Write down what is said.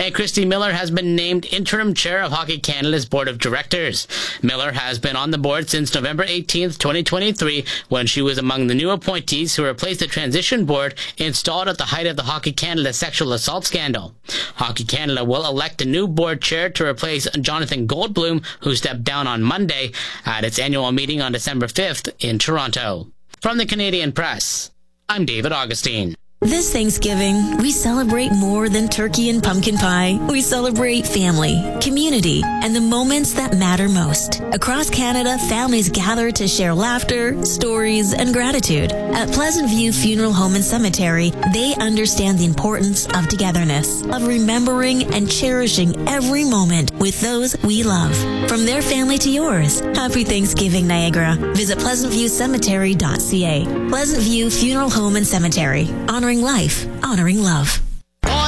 and Christy Miller has been named interim chair of Hockey Canada's board of directors. Miller has been on the board since November 18th, 2023, when she was among the new appointees who replaced the transition board installed at the height of the Hockey Canada sexual assault scandal. Hockey Canada will elect a new board chair to replace Jonathan Goldblum, who stepped down on Monday at its annual meeting on December 5th in Toronto. From the Canadian Press, I'm David Augustine. This Thanksgiving, we celebrate more than turkey and pumpkin pie. We celebrate family, community, and the moments that matter most. Across Canada, families gather to share laughter, stories, and gratitude. At Pleasant View Funeral Home and Cemetery, they understand the importance of togetherness, of remembering and cherishing every moment with those we love. From their family to yours, happy Thanksgiving, Niagara. Visit pleasantviewcemetery.ca. Pleasant View Funeral Home and Cemetery, honoring life, honoring love.